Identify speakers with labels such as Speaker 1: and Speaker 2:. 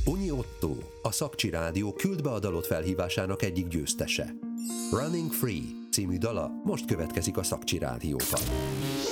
Speaker 1: Unyi Otto, a Szakcsi Rádió Küld be a dalot felhívásának egyik győztese. Running Free című dala most következik a Szakcsi Rádióban.